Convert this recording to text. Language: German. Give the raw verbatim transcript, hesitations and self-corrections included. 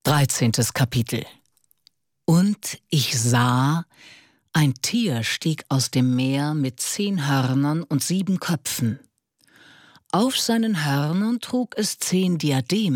Dreizehntes Kapitel. Und ich sah, ein Tier stieg aus dem Meer mit zehn Hörnern und sieben Köpfen. Auf seinen Hörnern trug es zehn Diademe,